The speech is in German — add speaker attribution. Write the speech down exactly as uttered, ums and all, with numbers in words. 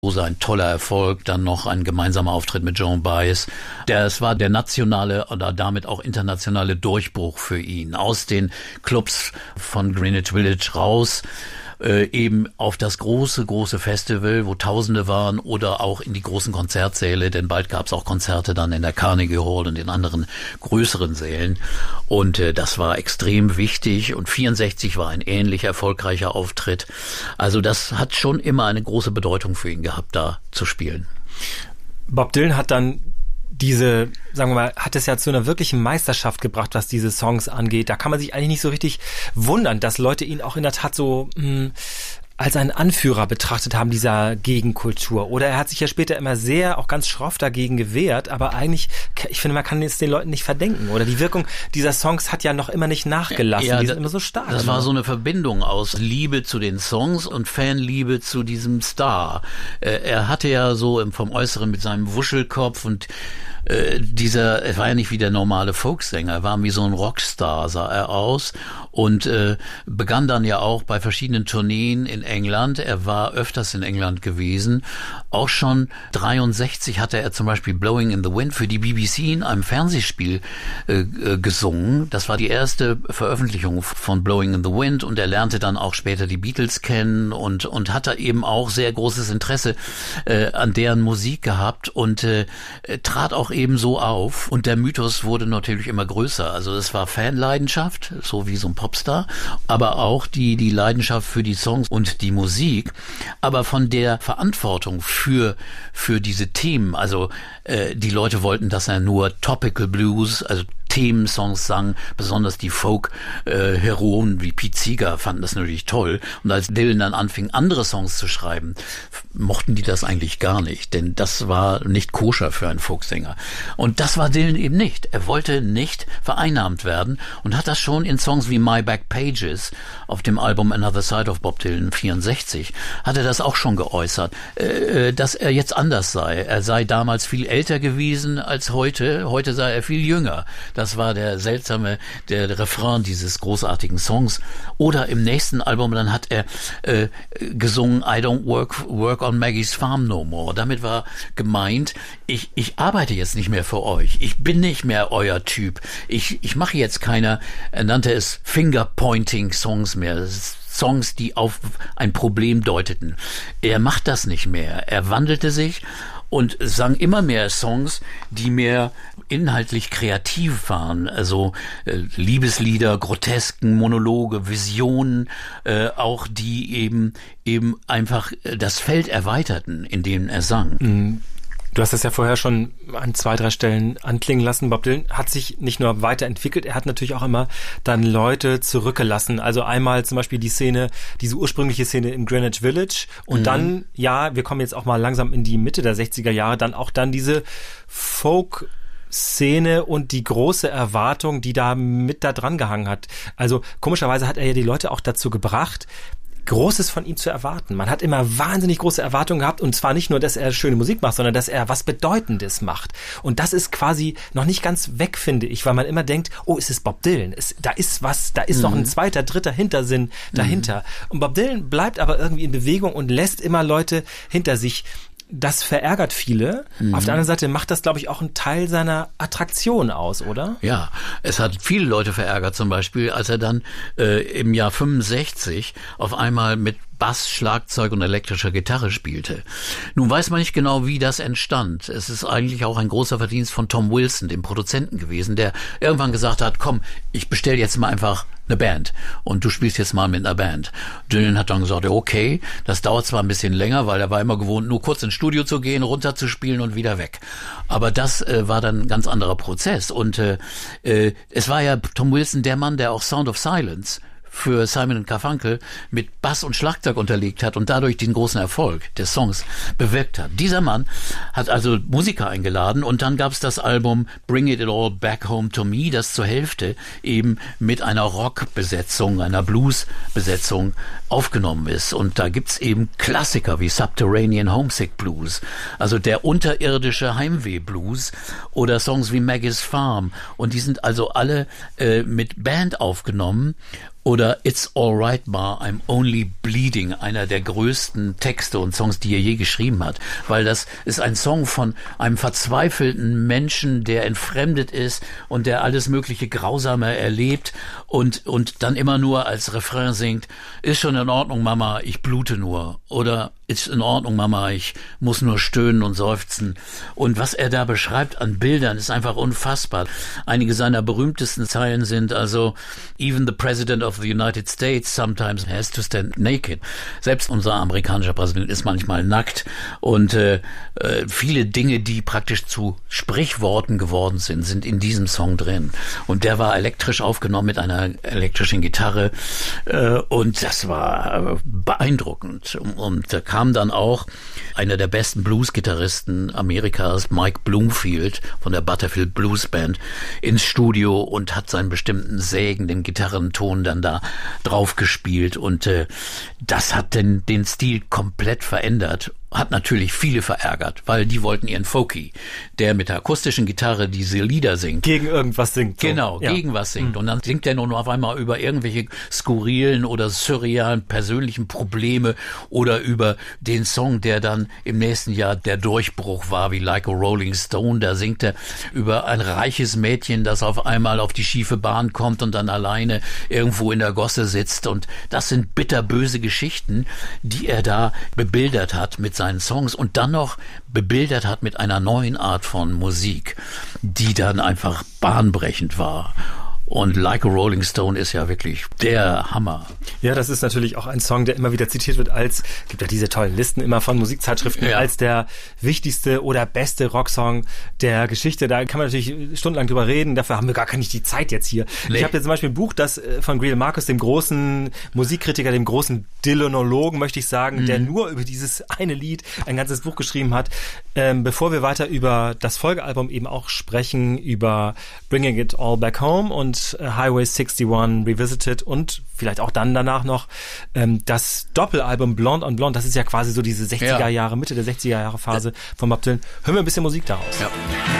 Speaker 1: Ein toller Erfolg, dann noch ein gemeinsamer Auftritt mit Joan Baez. Das war der nationale oder damit auch internationale Durchbruch für ihn. Aus den Clubs von Greenwich Village raus, äh, eben auf das große, große Festival, wo Tausende waren, oder auch in die großen Konzertsäle, denn bald gab es auch Konzerte dann in der Carnegie Hall und in anderen größeren Sälen. Und äh, das war extrem wichtig, und vierundsechzig war ein ähnlich erfolgreicher Auftritt. Also das hat schon immer eine große Bedeutung für ihn gehabt, da zu spielen.
Speaker 2: Bob Dylan hat dann diese, sagen wir mal, hat es ja zu einer wirklichen Meisterschaft gebracht, was diese Songs angeht. Da kann man sich eigentlich nicht so richtig wundern, dass Leute ihn auch in der Tat so mh, als einen Anführer betrachtet haben dieser Gegenkultur. Oder er hat sich ja später immer sehr, auch ganz schroff dagegen gewehrt, aber eigentlich, ich finde, man kann es den Leuten nicht verdenken. Oder die Wirkung dieser Songs hat ja noch immer nicht nachgelassen.
Speaker 1: Ja,
Speaker 2: die sind immer so stark.
Speaker 1: Das war so eine Verbindung aus Liebe zu den Songs und Fanliebe zu diesem Star. Er hatte ja so vom Äußeren mit seinem Wuschelkopf und äh, dieser, er war ja nicht wie der normale Folksänger, er war wie so ein Rockstar, sah er aus, und äh, begann dann ja auch bei verschiedenen Tourneen in England. Er war öfters in England gewesen. Auch schon dreiundsechzig hatte er zum Beispiel Blowing in the Wind für die B B C in einem Fernsehspiel äh, gesungen. Das war die erste Veröffentlichung von Blowing in the Wind, und er lernte dann auch später die Beatles kennen und und hatte eben auch sehr großes Interesse äh, an deren Musik gehabt und äh, trat auch eben so auf. Und der Mythos wurde natürlich immer größer. Also es war Fanleidenschaft, so wie so ein Popstar, aber auch die die Leidenschaft für die Songs und die Musik, aber von der Verantwortung für für diese Themen. Also äh, die Leute wollten, dass er nur Topical Blues, also Themensongs sang, besonders die Folk-Heroen äh, wie Pete Seeger fanden das natürlich toll. Und als Dylan dann anfing, andere Songs zu schreiben, mochten die das eigentlich gar nicht, denn das war nicht koscher für einen Folksänger. Und das war Dylan eben nicht. Er wollte nicht vereinnahmt werden und hat das schon in Songs wie My Back Pages auf dem Album Another Side of Bob Dylan vierundsechzig, hat er das auch schon geäußert, äh, dass er jetzt anders sei. Er sei damals viel älter gewesen als heute. Heute sei er viel jünger. Das war der seltsame, der, der Refrain dieses großartigen Songs. Oder im nächsten Album, dann hat er äh, gesungen I don't work, work on Maggie's Farm no more. Damit war gemeint, ich, ich arbeite jetzt nicht mehr für euch. Ich bin nicht mehr euer Typ. Ich, ich mache jetzt keine, er nannte es Finger-Pointing-Songs mehr. Songs, die auf ein Problem deuteten. Er macht das nicht mehr. Er wandelte sich und sang immer mehr Songs, die mehr inhaltlich kreativ waren. Also äh, Liebeslieder, Grotesken, Monologe, Visionen, äh, auch die eben eben einfach das Feld erweiterten, in dem er sang.
Speaker 2: Mhm. Du hast das ja vorher schon an zwei, drei Stellen anklingen lassen. Bob Dylan hat sich nicht nur weiterentwickelt, er hat natürlich auch immer dann Leute zurückgelassen. Also einmal zum Beispiel die Szene, diese ursprüngliche Szene in Greenwich Village und mhm. dann, ja, wir kommen jetzt auch mal langsam in die Mitte der sechziger Jahre, dann auch dann diese Folk- Szene und die große Erwartung, die da mit da dran gehangen hat. Also komischerweise hat er ja die Leute auch dazu gebracht, Großes von ihm zu erwarten. Man hat immer wahnsinnig große Erwartungen gehabt, und zwar nicht nur, dass er schöne Musik macht, sondern dass er was Bedeutendes macht. Und das ist quasi noch nicht ganz weg, finde ich, weil man immer denkt, oh, es ist Bob Dylan. Es, da ist was, da ist mhm. noch ein zweiter, dritter Hintersinn dahinter. Mhm. Und Bob Dylan bleibt aber irgendwie in Bewegung und lässt immer Leute hinter sich. Das verärgert viele. Mhm. Auf der anderen Seite macht das, glaube ich, auch einen Teil seiner Attraktion aus, oder?
Speaker 1: Ja, es hat viele Leute verärgert, zum Beispiel, als er dann äh, im Jahr fünfundsechzig auf einmal mit Bass, Schlagzeug und elektrischer Gitarre spielte. Nun weiß man nicht genau, wie das entstand. Es ist eigentlich auch ein großer Verdienst von Tom Wilson, dem Produzenten gewesen, der irgendwann gesagt hat, komm, ich bestell jetzt mal einfach eine Band und du spielst jetzt mal mit einer Band. Dylan hat dann gesagt, okay, das dauert zwar ein bisschen länger, weil er war immer gewohnt, nur kurz ins Studio zu gehen, runterzuspielen und wieder weg. Aber das äh, war dann ein ganz anderer Prozess. Und äh, äh, es war ja Tom Wilson der Mann, der auch Sound of Silence für Simon and Garfunkel mit Bass und Schlagzeug unterlegt hat und dadurch den großen Erfolg des Songs bewirkt hat. Dieser Mann hat also Musiker eingeladen, und dann gab es das Album Bring It All Back Home to Me, das zur Hälfte eben mit einer Rock-Besetzung, einer Blues-Besetzung aufgenommen ist. Und da gibt's eben Klassiker wie Subterranean Homesick Blues, also der unterirdische Heimweh-Blues, oder Songs wie Maggie's Farm. Und die sind also alle äh, mit Band aufgenommen. Oder It's Alright Ma, I'm Only Bleeding, einer der größten Texte und Songs, die er je geschrieben hat. Weil das ist ein Song von einem verzweifelten Menschen, der entfremdet ist und der alles mögliche Grausame erlebt und, und dann immer nur als Refrain singt, ist schon in Ordnung, Mama, ich blute nur. Oder ist in Ordnung, Mama, ich muss nur stöhnen und seufzen. Und was er da beschreibt an Bildern, ist einfach unfassbar. Einige seiner berühmtesten Zeilen sind also, even the President of the United States sometimes has to stand naked. Selbst unser amerikanischer Präsident ist manchmal nackt. Und äh, äh, viele Dinge, die praktisch zu Sprichworten geworden sind, sind in diesem Song drin. Und der war elektrisch aufgenommen mit einer elektrischen Gitarre. Äh, und das war beeindruckend. Und da kam dann auch einer der besten Blues-Gitarristen Amerikas, Mike Bloomfield von der Butterfield Blues Band, ins Studio und hat seinen bestimmten sägenden Gitarrenton dann da drauf gespielt. Und äh, das hat den, den Stil komplett verändert. Hat natürlich viele verärgert, weil die wollten ihren Folky, der mit der akustischen Gitarre diese Lieder singt.
Speaker 2: Gegen irgendwas singt. So.
Speaker 1: Genau, ja. gegen was singt. Mhm. Und dann singt er nur auf einmal über irgendwelche skurrilen oder surrealen persönlichen Probleme oder über den Song, der dann im nächsten Jahr der Durchbruch war, wie Like a Rolling Stone. Da singt er über ein reiches Mädchen, das auf einmal auf die schiefe Bahn kommt und dann alleine irgendwo in der Gosse sitzt. Und das sind bitterböse Geschichten, die er da bebildert hat mit seinen Songs und dann noch bebildert hat mit einer neuen Art von Musik, die dann einfach bahnbrechend war. Und Like a Rolling Stone ist ja wirklich der Hammer.
Speaker 2: Ja, das ist natürlich auch ein Song, der immer wieder zitiert wird als, gibt ja diese tollen Listen immer von Musikzeitschriften, ja. als der wichtigste oder beste Rocksong der Geschichte. Da kann man natürlich stundenlang drüber reden, dafür haben wir gar nicht die Zeit jetzt hier. Nee. Ich habe jetzt zum Beispiel ein Buch, das von Greil Marcus, dem großen Musikkritiker, dem großen Dylanologen, möchte ich sagen, mhm. der nur über dieses eine Lied ein ganzes Buch geschrieben hat. Ähm, bevor wir weiter über das Folgealbum eben auch sprechen, über Bringing It All Back Home und Highway einundsiebzig Revisited und vielleicht auch dann danach noch ähm, das Doppelalbum Blonde on Blonde, das ist ja quasi so diese sechziger Jahre, Mitte der sechziger Jahre Phase von Bob Dylan. Hören wir ein bisschen Musik daraus.
Speaker 1: Ja.